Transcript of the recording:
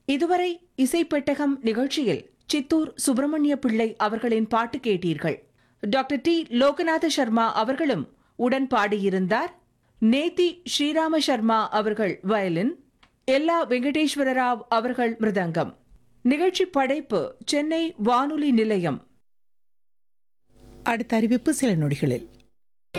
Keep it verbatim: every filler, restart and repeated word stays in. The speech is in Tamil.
இதுவரை இசைப்பெட்டகம் நிகழ்ச்சியில் சித்தூர் சுப்பிரமணிய பிள்ளை அவர்களின் பாட்டு கேட்டீர்கள். டாக்டர் டி லோகநாத சர்மா அவர்களும் உடன் பாடியிருந்தார். நேதி ஸ்ரீராம சர்மா அவர்கள் வயலின், எல்லா வெங்கடேஸ்வர ராவ் அவர்கள் மிருதங்கம். நிகழ்ச்சி படைப்பு சென்னை வானொலி நிலையம். அடுத்த அறிவிப்பு சில நொடிகளில்.